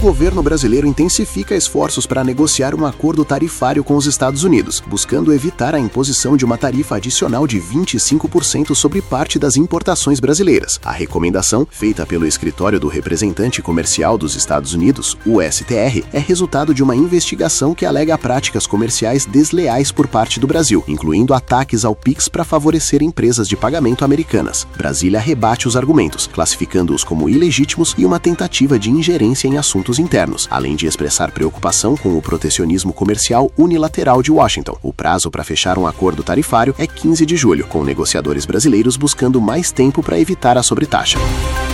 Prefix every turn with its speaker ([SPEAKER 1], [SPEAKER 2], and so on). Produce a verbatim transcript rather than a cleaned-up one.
[SPEAKER 1] governo brasileiro intensifica esforços para negociar um acordo tarifário com os Estados Unidos, buscando evitar a imposição de uma tarifa adicional de vinte e cinco por cento sobre parte das importações brasileiras. A recomendação, feita pelo Escritório do Representante Comercial dos Estados Unidos, o S T R, é resultado de uma investigação que alega práticas comerciais desleais por parte do Brasil, incluindo ataques ao Pix para favorecer empresas de pagamento americanas. Brasília rebate os argumentos, classificando-os como ilegítimos e uma tentativa de ingerência em assuntos internos, além de expressar preocupação com o protecionismo comercial unilateral de Washington. O prazo para fechar um acordo tarifário é quinze de julho, com negociadores brasileiros buscando mais tempo para evitar a sobretaxa.